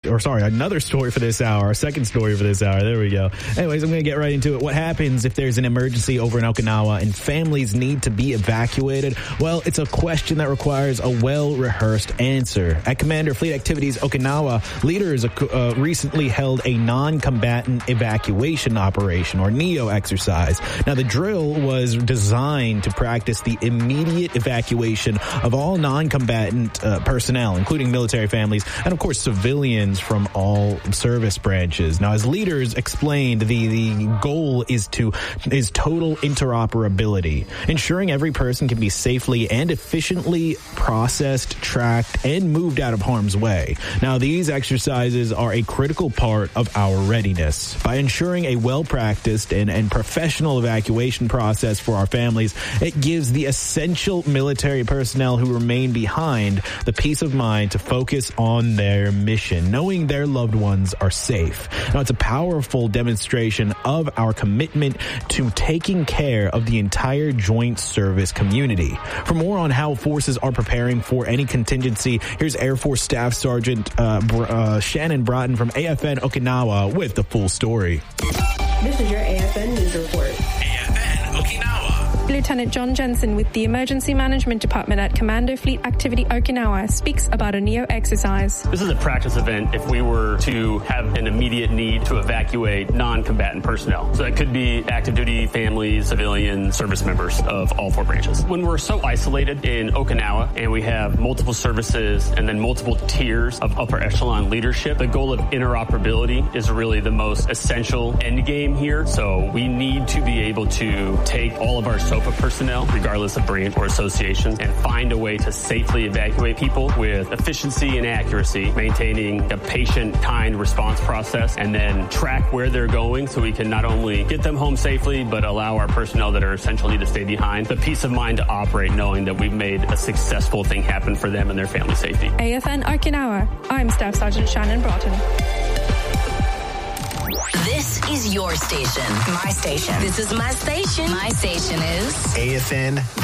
another story for this hour, our second story for this hour. There we go. Anyways, I'm going to get right into it. What happens if there's an emergency over in Okinawa and families need to be evacuated? Well, it's a question that requires a well-rehearsed answer. At Commander Fleet Activities Okinawa, leaders recently held a non-combatant evacuation operation, or NEO exercise. Now, the drill was designed to practice the immediate evacuation of all non-combatant personnel, including military families and, of course, civilians from all service branches. Now, as leaders explained, the goal is total interoperability, ensuring every person can be safely and efficiently processed, tracked, and moved out of harm's way. Now, these exercises are a critical part of our readiness. By ensuring a well-practiced and professional evacuation process for our families, it gives the essential military personnel who remain behind the peace of mind to focus on their mission, knowing their loved ones are safe. Now, it's a powerful demonstration of our commitment to taking care of the entire joint service community. For more on how forces are preparing for any contingency, here's Air Force Staff Sergeant Shannon Broughton from AFN Okinawa with the full story. This is your AFN News Report. AFN Okinawa. Lieutenant John Jensen with the Emergency Management Department at Commando Fleet Activity Okinawa speaks about a NEO exercise. This is a practice event if we were to have an immediate need to evacuate non-combatant personnel. So that could be active duty families, civilian service members of all four branches. When we're so isolated in Okinawa and we have multiple services and then multiple tiers of upper echelon leadership, the goal of interoperability is really the most essential end game here. So we need to be able to take all of our SOPA personnel, regardless of branch or association, and find a way to safely evacuate people with efficiency and accuracy, maintaining a patient, kind response process, and then track where they're going so we can not only get them home safely, but allow our personnel that are essential need to stay behind the peace of mind to operate knowing that we've made a successful thing happen for them and their family safety. AFN Okinawa. I'm Staff Sergeant Shannon Broughton. This is your station. My station. This is my station. My station is AFN